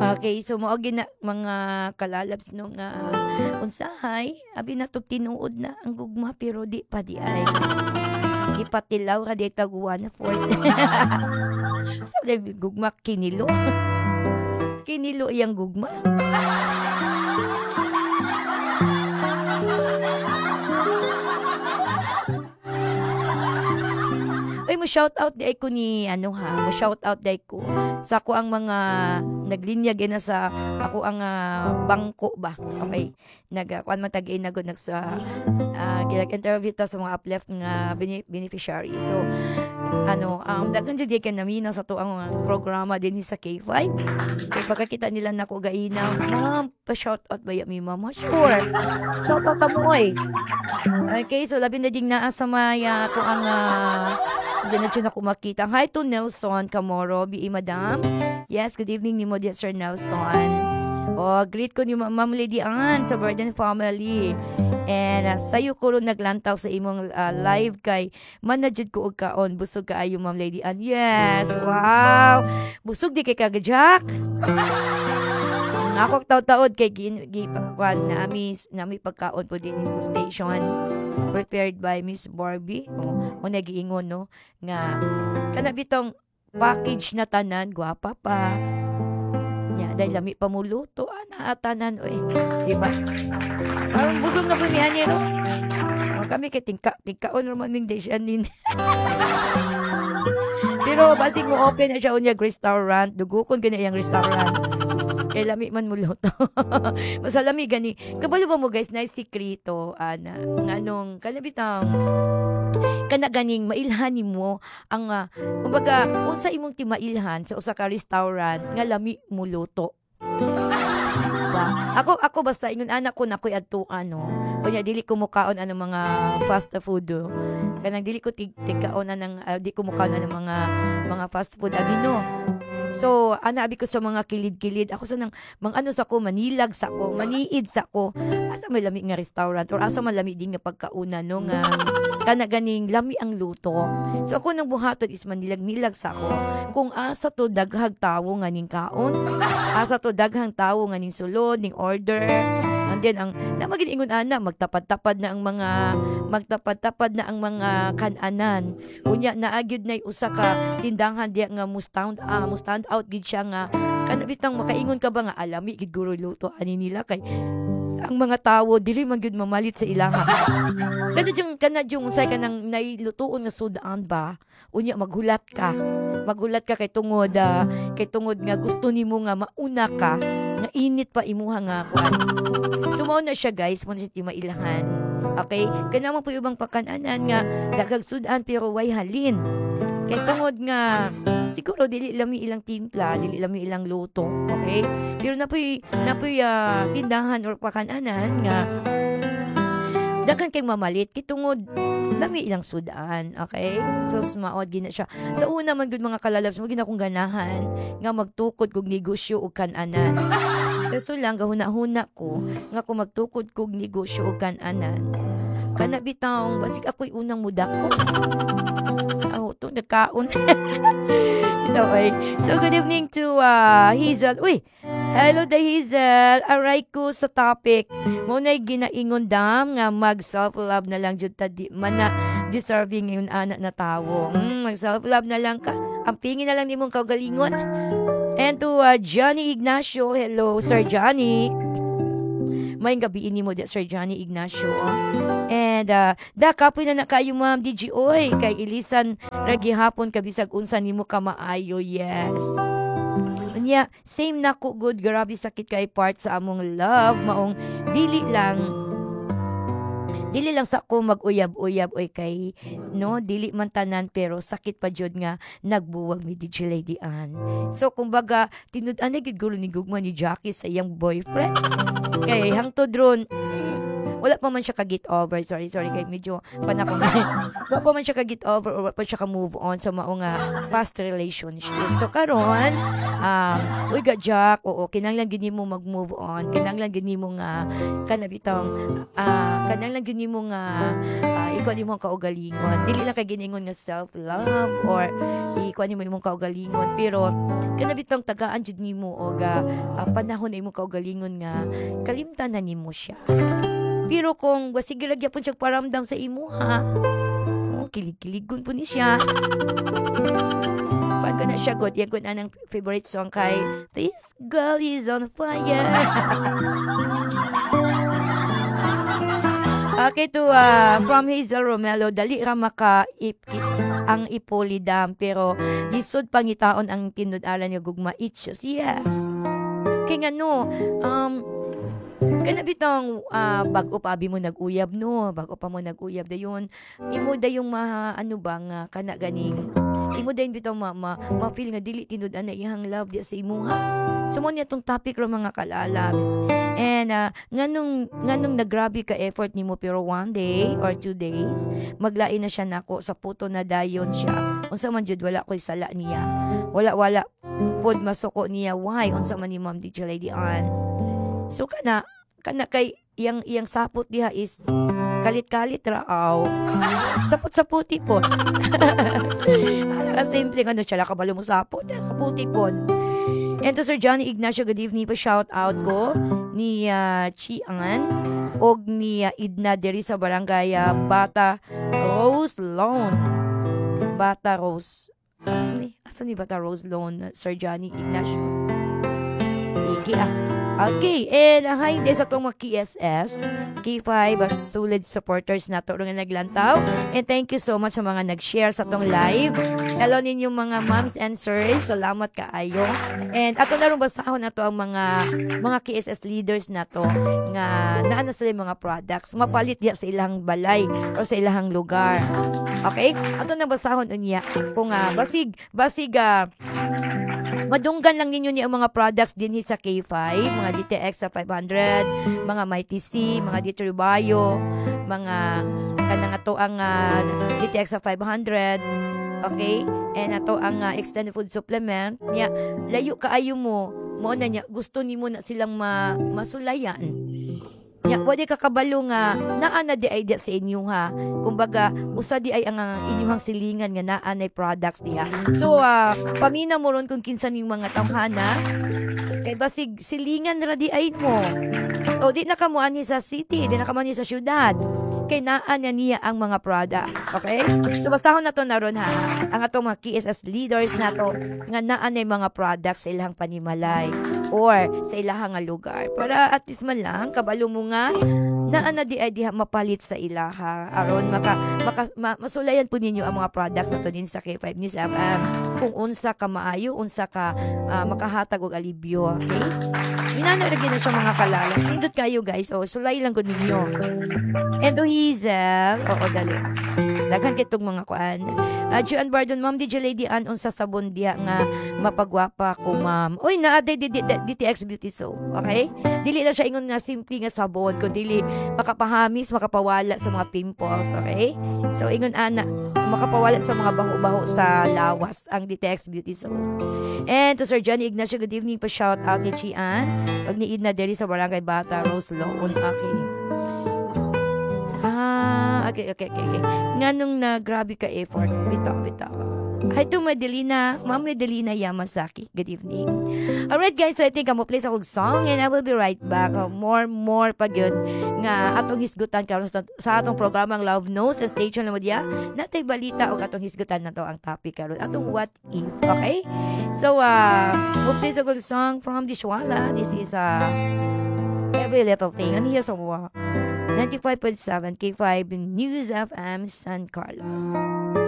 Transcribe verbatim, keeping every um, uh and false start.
Okay, so mao gina mga kalalabs no nga unsahay abi na tog tinuod na ang gugma pero di pa di ay ipatilaw ra di taguan na fourth. So dahil gugma kinilo. Kinilo iyang gugma. Uy, mo shout out di ko ni ano ha, mo shout out di ko sa ako ang mga naglinya gina sa ako ang ah, bangko ba. Okay. Nag kuan man tag inagod nag sa uh, ginag-interview ta sa mga uplift nga bene- beneficiary. So ano, um, daghan jud kay namina sa to ang mga programa din sa K five. Kay pagkakita nila nako gaina, ma'am, pa-shout out ba ya mi mama? Sure. Shout out ta mo eh. Okay, so labi na ding naa sa maya ko ang uh, hindi na dyan ako makita. Hi to Nelson Camoro, B E Madam. Yes, good evening ni mo diyan, Sir Nelson. Oh, greet ko ni Ma- Ma'am Lady Ann sa Burden Family. And uh, sayo ko ron naglantaw sa imong uh, live kay manajud ko og kaon. Busog kaayo, Ma'am Lady Ann. Yes, wow. Busog di kay kagajak. Ako taw-taod kay gin gi kwan nami nami pagkaon po din sa station prepared by Miss Barbie. O, o nagiingon no nga kana bitong package na tanan gwapa pa. Nya dahil lami pa mo luto ana tanan oy. Di ba? Parang busog na bumihan niya no. O, kami kay tingka tingkaon ra man ning desyanin. Pero basig mo open na siya unya restaurant, dugukon gani iyang restaurant. Kay lami man mo luto. Masalami gani. Kabalo ba mo guys na sikreto ana nganong kanabitang kana ganing mailhan nimo ang uh, kumbaga unsa imong timailhan sa usa ka restaurant nga lami mo luto. Diba? Ako ako basta ingon anak ko na koy adto ano. Kunya dili ko mukaon ano mga fast food. Oh. Kanang dili ko tig tigkaon ng uh, di ko mukaon ano mga mga fast food abino. So, ana abi ko sa mga kilid-kilid. Ako sa nang mang ano sa ko, manilag sa ko, maniid sa ko. Asa may lami nga restaurant or asa may lami din nga pagkauna no nga kana ganing lami ang luto. So ako nang buhaton is manilag-nilag sa ko. Kung asa to daghag tawo nga ning kaon, asa to daghang tawo nga ning sulod, ning order. And then ang namagin ingon ana magtapad-tapad na ang mga magtapad-tapad na ang mga kananan. Unya naagyud nay usa ka tindahan diya nga mustand ah, mustand out gid siya nga kana bitang makaingon ka ba nga alami gid guro luto ani nila kay ang mga tawo dili man gyud mamalit sa ilaha. Kada jung kana jung unsay ka nang nailutuon nga sudan ba? Unya maghulat ka. Maghulat ka kay tungod uh, kay tungod nga gusto nimo nga mauna ka nga init pa imuha nga kwan. So mao na siya guys, mo si mailahan. Okay? Kana mo po ubang pakananan nga daghag sudan pero way halin. Kay tungod nga siguro dili lami ilang timpla, dili lami ilang luto, okay? Pero napoy napoy uh, tindahan or pakananan nga daghan kay mamalit kitungod lami ilang sudan, okay? So maod gina siya. Sa so, una man gud mga kalalabs mo gina kong ganahan nga magtukod kog negosyo og kananan. Kaso lang gahuna-huna ko nga kung magtukod kog negosyo og kananan. Kana bitaw basig ako'y unang mudak ko. Oh, to nagkaon. Ito ay. So good evening to uh, Hazel. Uy, hello the Hazel. Aray ko sa topic. Muna'y ginaingon dam nga mag self-love na lang jud ta di man na deserving yung anak na tawo. Mm, mag self-love na lang ka. Ang pingin na lang nimong kaugalingon. And to uh, Johnny Ignacio. Hello, Sir Johnny. May gabi ini mo di Sir Johnny Ignacio. And uh, da kapoy na na kayo ma'am D J oy kay ilisan ragi hapon kabisag unsa nimo ka maayo. Yes. Unya same nako good grabe sakit kay part sa among love maong dili lang dili lang sa ko mag-uyab-uyab oy kay no dili man tanan pero sakit pa jud nga nagbuwag mi D J Lady Ann. So kumbaga tinud-an gid gulo ni gugma ni Jackie sa iyang boyfriend. Kay hangtod ron wala pa man siya ka-get over. Sorry, sorry, kay medyo panakong wala pa man siya ka-get over or wala pa siya ka-move on sa mao nga past relationship. So, karon um, uy, ga Jack, oo, kinanglan gini mo mag-move on. Kinanglan gini mo nga, kanabitang, uh, kinanglan gini mo nga, uh, ikaw ni mo ang kaugalingon. Dili lang kay giningon nga self-love or ikaw ni mo imong kaugalingon. Pero, kanabitang tagaan jud nimo o ga uh, panahon na imong kaugalingon nga kalimtan na nimo siya. Pero kung sige ra gyapon siya paramdam sa imo ha, oh, kilig-kiligon po ni siya. Pag ko na siya good, yan ko na ng favorite song kay This Girl Is On Fire. Okay to uh, from Hazel Romelo, dali ra maka ipkit ang ipolidam pero lisod pangitaon ang tinud-aran nga gugma. It's just yes. Kaya nga no, um, kanabitang uh, bago pa abi mo nag-uyab no, bago pa mo nag-uyab dayon, imo dayong ma ano ba nga kana ganing imo dayon bitaw ma, ma, ma feel nga dili tinud-an na ihang love di sa imo ha. So mo niya tong topic ro mga kalalabs. And uh, nganong nganong nagrabe ka effort nimo pero one day or two days maglain na siya nako sa puto na dayon siya. Unsa man jud wala koy sala niya. Wala wala pod masuko niya why unsa man ni Ma'am D J Lady Ann. So kana kana kay iyang iyang sapot diha is kalit-kalit raaw. Sapot-saputi po. Ala ka simple ano siya kabalo mo sapot saputi po. And to Sir Johnny Ignacio, good evening pa shout out ko ni uh, Chian og ni uh, Idna diri sa barangay uh, Bata Rose Loan. Bata Rose. Asan ni? Asan ni Bata Rose Loan, Sir Johnny Ignacio? Sige ah. Okay, and uh, hi din sa itong mga K S S, K five, uh, solid supporters na ito nga naglantaw. And thank you so much sa mga nag-share sa itong live. Hello ninyong mga moms and sirs, salamat kaayo. And ato na rin basahon na ito ang mga mga K S S leaders na ito nga naan na sila mga products. Mapalit diya sa ilang balay o sa ilang lugar. Okay? Ato na basahon unya. Kung uh, basig, basig, uh, madunggan lang ninyo niya ang mga products din sa K five, mga D T X five hundred, mga Mighty C, mga D T Bio, mga kanang ato ang uh, D T X five hundred, okay? And ato ang uh, extended food supplement, niya layo kaayo mo, mo na niya gusto nimo na silang ma masulayan. Nya, wala ka kabalo nga naa na di ay di sa inyo ha. Kumbaga, usa di ay ang uh, inyong silingan nga naa na products diha. So, uh, pamina mo ron kung kinsa ning mga tawhana. Kay basig silingan ra di ay mo. O di na kamo ani sa city, di na kamo ani sa syudad. Kay naa na niya ang mga products. Okay? So, basahon na to na ron ha. Ang atong mga K S S leaders na to nga naa na mga products sa ilang panimalay or sa ilang lugar. Para at least man lang, kabalo mo nga naa na di ay diha mapalit sa ilaha aron maka, maka ma, masulayan po ninyo ang mga products nato din sa K five News F M kung unsa ka maayo unsa ka uh, makahatag og alibyo. Okay, minana ra gyud siya mga kalalas nindot kayo guys. O sulay lang gud ninyo. And to Hazel, oo dali daghan kitong mga kuan. uh, Juan Bardon, Ma'am D J Lady Ann, unsa sabon diha nga mapagwapa ko ma'am. Oy naa D T X Beauty Soap. Okay, dili na siya ingon nga simple nga sabon kundi dili makapahamis, makapawala sa mga pimples, okay? So, ingon ana, makapawala sa mga baho-baho sa lawas, ang D T X Beauty Soap. And to Sir Johnny Ignacio, good evening pa shout out ni Chian, pag ni Idna diri sa Barangay Bata, Rose Loan, okay. Ah, okay, okay, okay, okay. Nga nung na grabe ka effort, bitaw, bitaw. Hi to Madelina, Ma'am Madelina Yamasaki. Good evening. Alright guys, so I think I'm play sa kong song and I will be right back. Uh, more, more pa yun nga atong hisgutan karon sa, sa atong programang Love Notes sa station na mo diya. Natay balita o atong hisgutan na to ang topic karon. Atong what if, okay? So, uh, we'll play sa kong song from Dishwala. This is uh, Every Little Thing. And here's a uh, ninety-five point seven K five News F M San Carlos.